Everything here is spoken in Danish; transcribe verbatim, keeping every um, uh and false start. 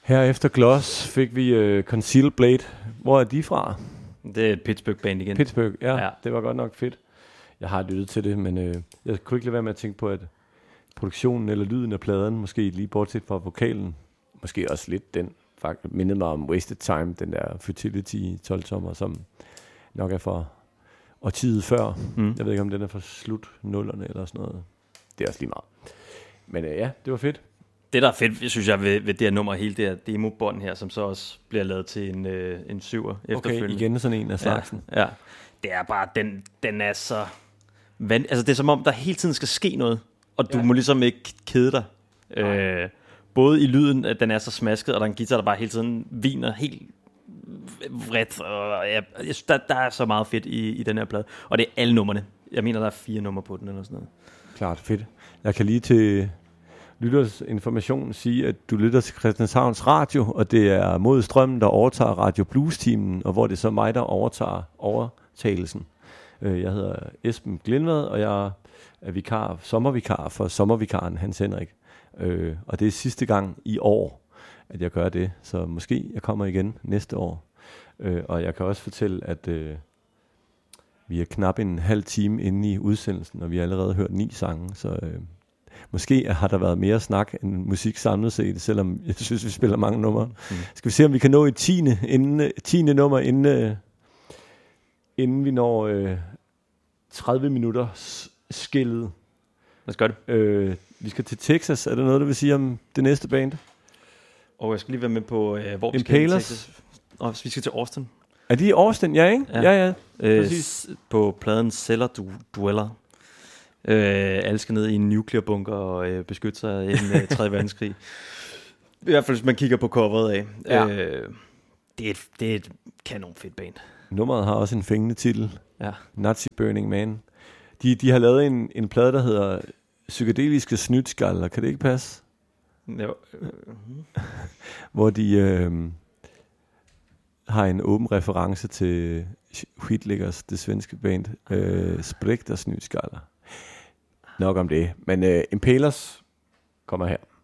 Her efter Gloss fik vi uh, Concealed Blade. Hvor er de fra? Det er et Pittsburgh-band igen. Pittsburgh, ja, ja. Det var godt nok fedt. Jeg har lyttet til det, men uh, jeg kunne ikke lade være med at tænke på, at produktionen eller lyden af pladen, måske lige bortset fra vokalen, måske også lidt den, faktisk mindede mig om Wasted Time, den der Futility tolv-tommer, som nok er fra årtiet før. Mm. Jeg ved ikke, om den er fra slut nullerne eller sådan noget. Det er også lige meget. Men uh, ja, det var fedt. Det, der er fedt, synes jeg, ved, ved det her nummer, hele det her demobånd her, som så også bliver lavet til en, øh, en syver efterfølgende. Okay, igen sådan en af slagsen. Ja, ja. Det er bare, den, den er så... Vand, altså, det er som om, der hele tiden skal ske noget, og du ja. må ligesom ikke kede dig. Øh, både i lyden, at den er så smasket, og der er en guitar, der bare hele tiden viner helt vredt. Og jeg, jeg synes, der, der er så meget fedt i, i den her plade. Og det er alle numrene. Jeg mener, der er fire numre på den, eller sådan noget. Klart, fedt. Jeg kan lige til lytters information sige, at du lytter til Christianshavns Radio, og det er Mod Strømmen, der overtager Radio Blues-teamen, og hvor det er så mig, der overtager overtagelsen. Jeg hedder Esben Glindvad, og jeg er vikar, sommervikar for sommervikaren Hans Henrik. Og det er sidste gang i år, at jeg gør det, så måske jeg kommer igen næste år. Og jeg kan også fortælle, at vi er knap en halv time inde i udsendelsen, og vi har allerede hørt ni sange, så måske har der været mere snak end musik samlet set, selvom jeg synes, vi spiller mange numre. Mm. Skal vi se, om vi kan nå et tiende, inden, tiende nummer, inden, inden vi når øh, tredive minutter skillet. Lad os gøre det. Øh, vi skal til Texas. Er der noget, du vil sige om det næste band? Og jeg skal lige være med på, øh, hvor vi Impalers. skal til Texas. Og vi skal til Austin. Er de i Austin? Ja, ikke? Ja, ja. ja. Øh, s- på pladen Cellar du- Dweller. Øh, alle skal ned i en nuclearbunker og øh, beskytte sig i en øh, tredje verdenskrig. I hvert fald, hvis man kigger på coveret af. Ja. Øh, det, er et, det er et kanon fedt band. Nummeret har også en fængende titel. Ja. Nazi Burning Man. De, de har lavet en, en plade, der hedder Psykedeliske Snytskaller. Kan det ikke passe? Jo. Hvor de øh, har en åben reference til Hitliggers, det svenske band, øh, Sprægter Snytskaller. Nok om det. Men øh, Impalers kommer her.